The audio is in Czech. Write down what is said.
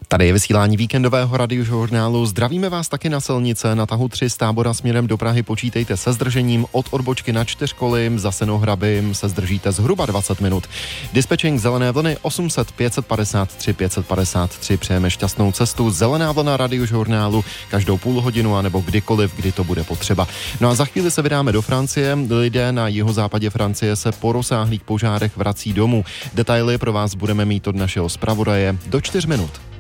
Tady je vysílání víkendového radiožurnálu. Zdravíme vás taky na silnice. Na tahu 3 z Tábora směrem do Prahy počítejte se zdržením. Od odbočky na Čtyřkolím za Senohrabym se zdržíte zhruba 20 minut. Dispečing Zelené vlny 800 553 553. Přejeme šťastnou cestu. Zelená vlna radiožurnálu každou půl hodinu anebo kdykoliv, kdy to bude potřeba. No a za chvíli se vydáme do Francie. Lidé na jihozápadě Francie se po rozsáhlých požárech vrací domů. Detaily pro vás budeme mít od našeho zpravodaje do 4 minut.